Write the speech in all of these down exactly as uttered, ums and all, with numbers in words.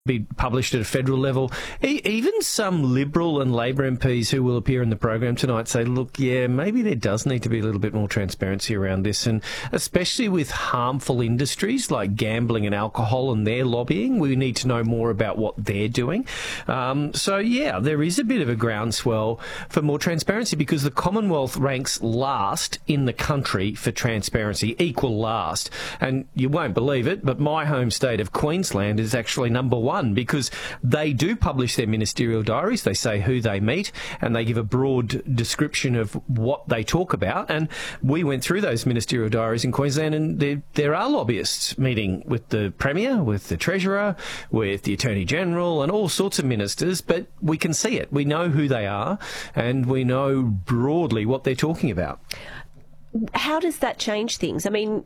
be published at a federal level. E- even some Liberal and Labor M Ps who will appear in the program tonight say, look, yeah, maybe there does need to be a little bit more transparency around this, and especially with harmful industries like gambling and alcohol and their lobbying, we need to know more about what they're doing. Um, so, yeah, there is a bit of a groundswell for more transparency because the Commonwealth ranks last in the country for transparency, equal last. And you won't believe it, but my home state of Queensland is actually number one. One, because they do publish their ministerial diaries. They say who they meet and they give a broad description of what they talk about. And we went through those ministerial diaries in Queensland, and there, there are lobbyists meeting with the Premier, with the Treasurer, with the Attorney General and all sorts of ministers, but we can see it. We know who they are and we know broadly what they're talking about. How does that change things? I mean,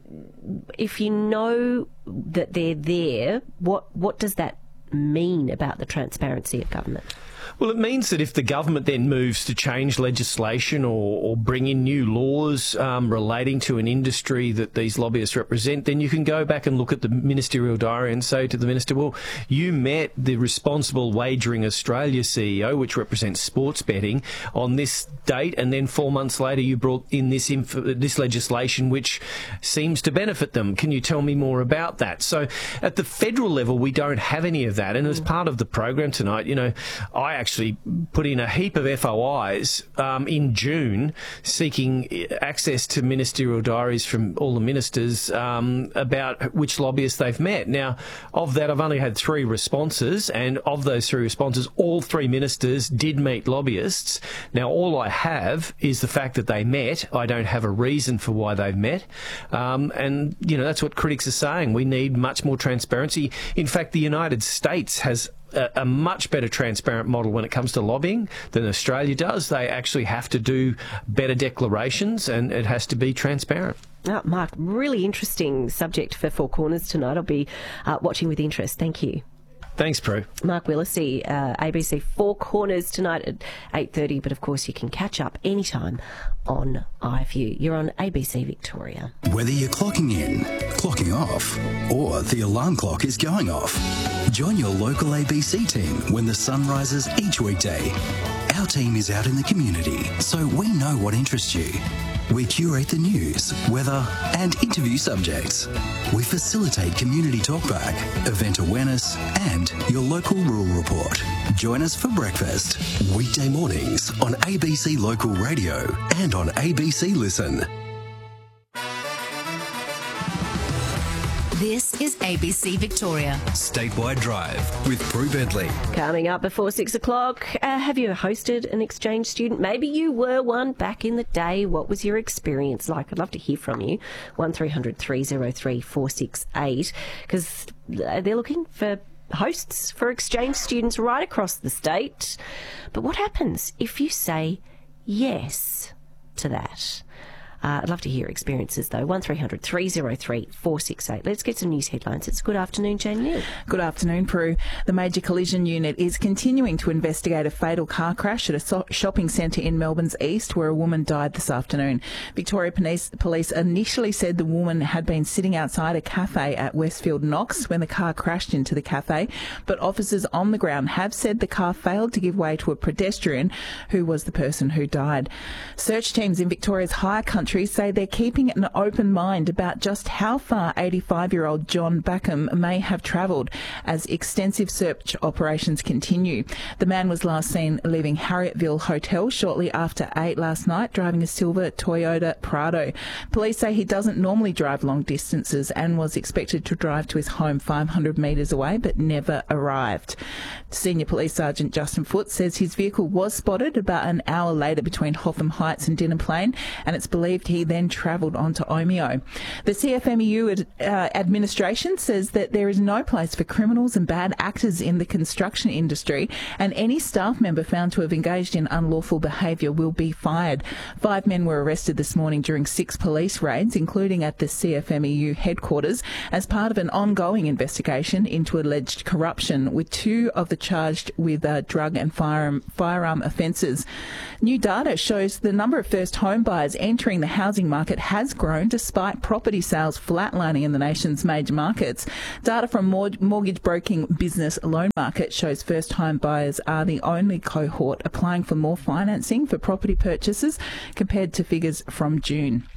if you know that they're there, what what does that mean about the transparency of government? Well, it means that if the government then moves to change legislation or, or bring in new laws um, relating to an industry that these lobbyists represent, then you can go back and look at the ministerial diary and say to the minister, well, you met the Responsible Wagering Australia C E O, which represents sports betting, on this date, and then four months later you brought in this inf- this legislation which seems to benefit them. Can you tell me more about that? So at the federal level, we don't have any of that. And as part of the program tonight, you know, I actually put in a heap of F O Is um, in June seeking access to ministerial diaries from all the ministers um, about which lobbyists they've met. Now, of that, I've only had three responses, and of those three responses, all three ministers did meet lobbyists. Now, all I have is the fact that they met. I don't have a reason for why they've met. Um, and, you know, that's what critics are saying. We need much more transparency. In fact, the United States has a, a much better transparent model when it comes to lobbying than Australia does. They actually have to do better declarations, and it has to be transparent. Oh, Mark, really interesting subject for Four Corners tonight. I'll be uh, watching with interest. Thank you. Thanks, Prue. Mark Willacy, uh, A B C Four Corners tonight at eight thirty, but of course you can catch up anytime on iView. You're on A B C Victoria. Whether you're clocking in, clocking off, or the alarm clock is going off, join your local A B C team when the sun rises each weekday. Our team is out in the community, so we know what interests you. We curate the news, weather and interview subjects. We facilitate community talkback, event awareness and your local rural report. Join us for breakfast, weekday mornings on A B C Local Radio and on A B C Listen. This is A B C Victoria. Statewide Drive with Prue Bentley. Coming up before six o'clock, uh, have you hosted an exchange student? Maybe you were one back in the day. What was your experience like? I'd love to hear from you. one three hundred three oh three four six eight, because they're looking for hosts for exchange students right across the state. But what happens if you say yes to that? Uh, I'd love to hear experiences, though. one three hundred three oh three four six eight. Let's get some news headlines. It's Good Afternoon, Jane Neal. Good afternoon, Prue. The Major Collision Unit is continuing to investigate a fatal car crash at a so- shopping centre in Melbourne's east where a woman died this afternoon. Victoria Police, police initially said the woman had been sitting outside a cafe at Westfield Knox when the car crashed into the cafe, but officers on the ground have said the car failed to give way to a pedestrian who was the person who died. Search teams in Victoria's higher country say they're keeping an open mind about just how far eighty-five-year-old John Backham may have travelled as extensive search operations continue. The man was last seen leaving Harrietville Hotel shortly after eight last night, driving a silver Toyota Prado. Police say he doesn't normally drive long distances and was expected to drive to his home five hundred metres away, but never arrived. Senior Police Sergeant Justin Foote says his vehicle was spotted about an hour later between Hotham Heights and Dinner Plain, and it's believed he then travelled on to Omeo. The C F M E U ad, uh, administration says that there is no place for criminals and bad actors in the construction industry, and any staff member found to have engaged in unlawful behaviour will be fired. Five men were arrested this morning during six police raids, including at the C F M E U headquarters, as part of an ongoing investigation into alleged corruption, with two of the charged with uh, drug and firearm, firearm offences. New data shows the number of first home buyers entering the the housing market has grown despite property sales flatlining in the nation's major markets. Data from mor- mortgage broking business Loan Market shows first-time buyers are the only cohort applying for more financing for property purchases compared to figures from June.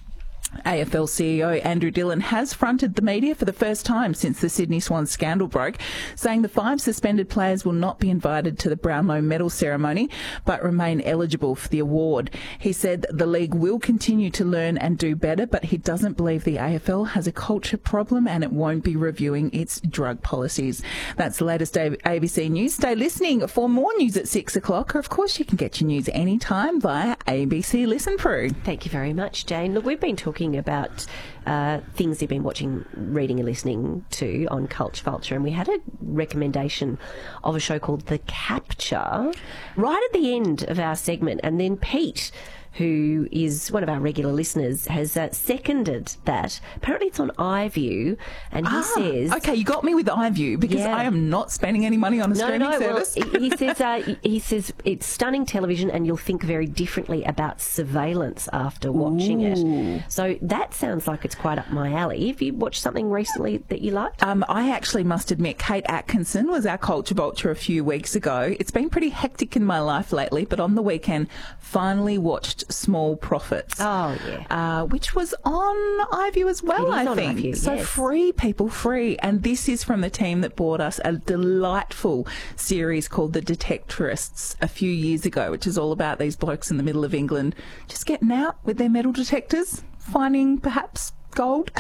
A F L C E O Andrew Dillon has fronted the media for the first time since the Sydney Swans scandal broke, saying the five suspended players will not be invited to the Brownlow medal ceremony but remain eligible for the award. He said the league will continue to learn and do better, but he doesn't believe the A F L has a culture problem and it won't be reviewing its drug policies. That's the latest A B C News. Stay listening for more news at six o'clock, or of course you can get your news anytime via A B C Listen Through. Thank you very much, Jane. Look, we've been talking about uh, things you've been watching, reading and listening to on Culture Vulture, and we had a recommendation of a show called The Capture right at the end of our segment, and then Pete, who is one of our regular listeners, has uh, seconded that. Apparently it's on iView, and he ah, says... Okay, you got me with iView, because yeah. I am not spending any money on a no, streaming no, service. Well, he says uh, he says it's stunning television, and you'll think very differently about surveillance after watching Ooh. it. So that sounds like it's quite up my alley. Have you watched something recently that you liked? Um, I actually must admit, Kate Atkinson was our Culture Vulture a few weeks ago. It's been pretty hectic in my life lately, but on the weekend, finally watched Small Profits. Oh, yeah. Uh, which was on iView as well, It is I on think. iView, so yes. free, people, free. And this is from the team that brought us a delightful series called The Detectorists a few years ago, which is all about these blokes in the middle of England just getting out with their metal detectors, finding perhaps gold.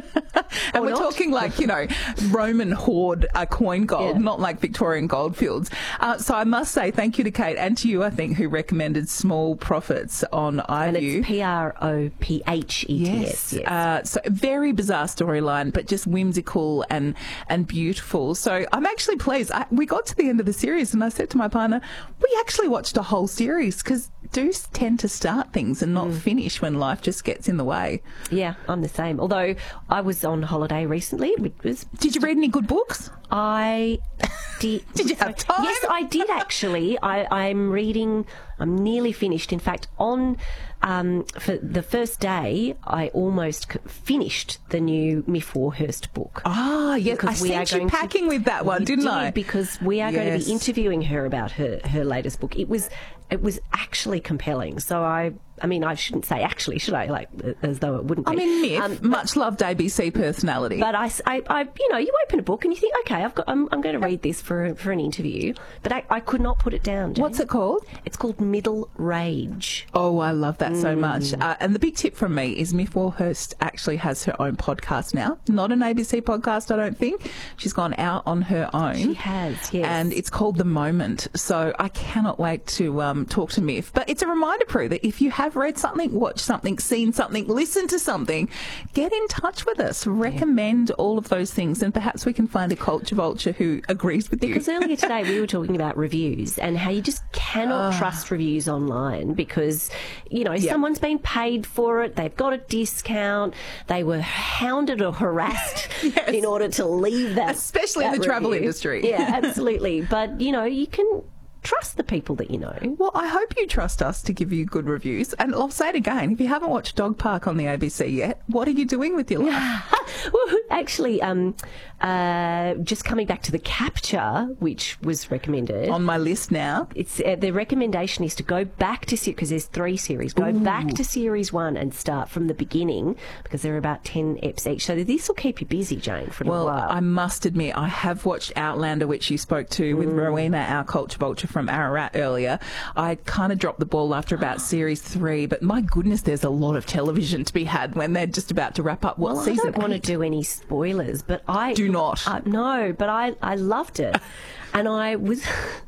and Or we're not. talking like, you know, Roman hoard uh, coin gold, Yeah. not like Victorian goldfields. Uh, so I must say thank you to Kate and to you, I think, who recommended Small Profits on iView. And it's P R O P H E T S. Yes. Uh, so a very bizarre storyline, but just whimsical and, and beautiful. So I'm actually pleased. I, we got to the end of the series and I said to my partner, we actually watched a whole series, because do tend to start things and not Mm. finish when life just gets in the way. Yeah, I'm the same. Although I was on holiday recently. It was, Did you read any good books? I did. Did you have time? Yes, I did actually. I, I'm reading. I'm nearly finished. In fact, on um, for the first day, I almost c- finished the new Miff Warhurst book. Ah, yes. I Because we are sent you going to- packing with that one, You didn't did, I? Because we are going to Yes. be interviewing her about her, her latest book. It was it was actually compelling. So I I mean I shouldn't say actually, should I? Like as though it wouldn't be. I mean, Miff, Um, much loved A B C personality. But I, I, I, you know, you open a book and you think, okay, I've got, I'm, I'm going to read this for for an interview. But I, I could not put it down. Jane. What's it called? It's called Middle Rage. Oh, I love that so Mm. much. Uh, and the big tip from me is Miff Warhurst actually has her own podcast now. Not an A B C podcast, I don't think. She's gone out on her own. She has, yes. And it's called The Moment. So I cannot wait to um, talk to Miff. But it's a reminder, Prue, that if you have read something, watched something, seen something, listened to something, get in touch with us. Recommend all of those things, and perhaps we can find a Culture Vulture who agrees with you. Because earlier today we were talking about reviews and how you just cannot trust reviews online because, you know, Yeah. someone's been paid for it, they've got a discount, they were hounded or harassed Yes. in order to leave that. Especially in that the travel review. industry. Yeah, absolutely. But, you know, you can trust the people that you know. Well, I hope you trust us to give you good reviews. And I'll say it again, if you haven't watched Dog Park on the A B C yet, what are you doing with your life? Well, actually, um, uh, just coming back to The Capture, which was recommended. On my list now. It's uh, the recommendation is to go back to because there's three series. Go back to series one and start from the beginning because there are about ten eps each. So this will keep you busy, Jane, for a Well, while. I must admit, I have watched Outlander, which you spoke to with Rowena, our Culture Vulture from Ararat earlier. I kind of dropped the ball after about series three, but my goodness, there's a lot of television to be had when they're just about to wrap up what well, I season don't want to eight? do any spoilers, but I Do not. I, no, but I I loved it, and I was.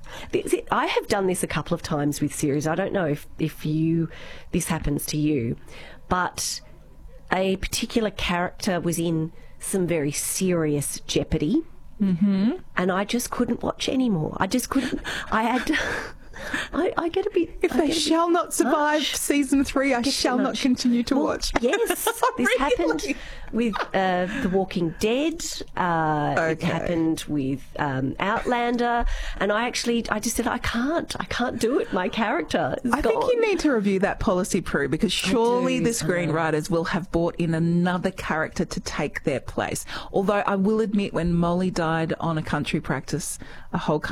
I have done this a couple of times with series. I don't know if if you this happens to you, but a particular character was in some very serious jeopardy. Mm-hmm. And I just couldn't watch anymore. I just couldn't. I had to, I, I get a bit. If I they get a shall bit not survive much. season three, I Get shall too not much. continue to Well, watch. Yes, this Really? happened with uh, The Walking Dead. Uh, It Okay. happened with um, Outlander, and I actually, I just said, I can't, I can't do it. My character is I gone. think you need to review that policy, Prue, because surely do. the screenwriters will have brought in another character to take their place. Although I will admit, when Molly died on A Country Practice, a whole